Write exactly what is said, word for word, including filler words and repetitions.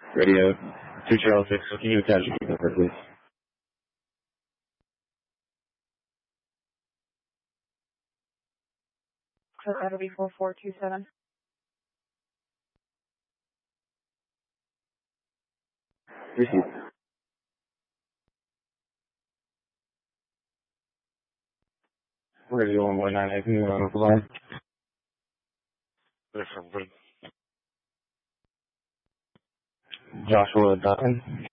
Radio two Charles six, can you attach your number, please? So that'll be four four two seven. Receive. Radio one one nine eight, can you run the line? Different, but Joshua Duncan.